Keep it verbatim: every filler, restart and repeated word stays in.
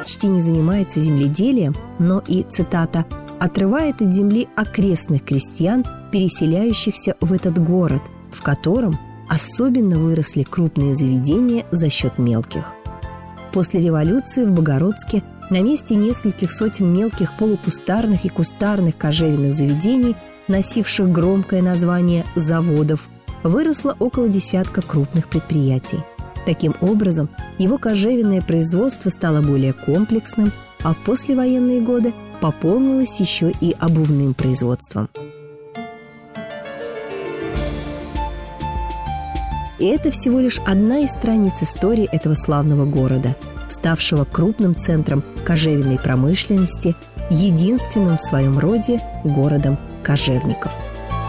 почти не занимается земледелием, но и, цитата, «отрывает от земли окрестных крестьян, переселяющихся в этот город, в котором особенно выросли крупные заведения за счет мелких». После революции в Богородске на месте нескольких сотен мелких полукустарных и кустарных кожевенных заведений, носивших громкое название «заводов», выросло около десятка крупных предприятий. Таким образом, его кожевенное производство стало более комплексным, а в послевоенные годы пополнилось еще и обувным производством. И это всего лишь одна из страниц истории этого славного города, ставшего крупным центром кожевенной промышленности, единственным в своем роде городом кожевников.